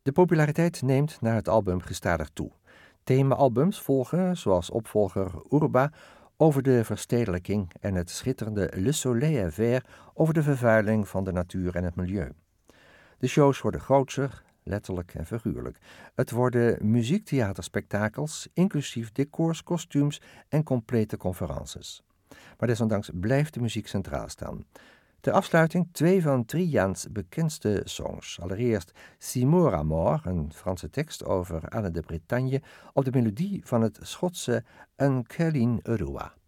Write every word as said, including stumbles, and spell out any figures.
De populariteit neemt naar het album gestadig toe. Thema-albums volgen, zoals opvolger Urba over de verstedelijking en het schitterende Le Soleil est vert over de vervuiling van de natuur en het milieu. De shows worden grootser, letterlijk en figuurlijk. Het worden muziektheaterspektakels, inclusief decors, kostuums en complete conferences. Maar desondanks blijft de muziek centraal staan. Ter afsluiting twee van Triaans bekendste songs. Allereerst Simor à mort, een Franse tekst over Anne de Bretagne, op de melodie van het Schotse Een Céline Urua.